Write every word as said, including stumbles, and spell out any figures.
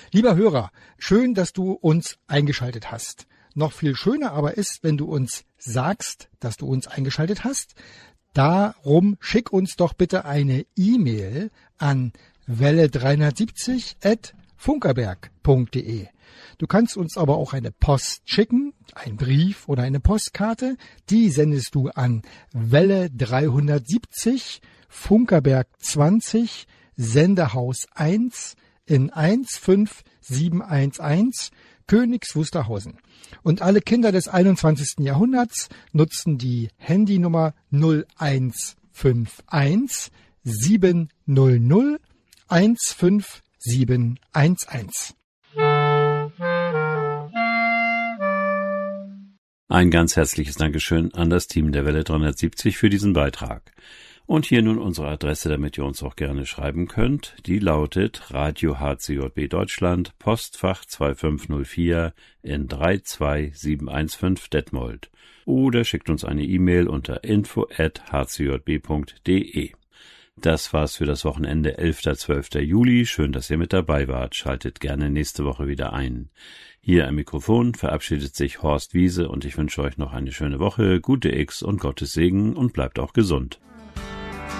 Lieber Hörer, schön, dass du uns eingeschaltet hast. Noch viel schöner aber ist, wenn du uns sagst, dass du uns eingeschaltet hast. Darum schick uns doch bitte eine E-Mail an welle dreihundertsiebzig at funkerberg punkt de. Du kannst uns aber auch eine Post schicken, einen Brief oder eine Postkarte. Die sendest du an Welle dreihundertsiebzig, Funkerberg zwanzig, Sendehaus eins in eins fünf sieben eins eins, Königs Wusterhausen. Und alle Kinder des einundzwanzigsten Jahrhunderts nutzen die Handynummer null eins fünf eins sieben null null eins fünf sieben eins eins. Ein ganz herzliches Dankeschön an das Team der Welle dreihundertsiebzig für diesen Beitrag. Und hier nun unsere Adresse, damit ihr uns auch gerne schreiben könnt. Die lautet Radio H C J B Deutschland, Postfach zwei fünf null vier in drei zwei sieben eins fünf Detmold. Oder schickt uns eine E-Mail unter info at h c j b punkt de. Das war's für das Wochenende elfter zwölfter Juli. Schön, dass ihr mit dabei wart. Schaltet gerne nächste Woche wieder ein. Hier am Mikrofon verabschiedet sich Horst Wiese und ich wünsche euch noch eine schöne Woche, gute X und Gottes Segen und bleibt auch gesund.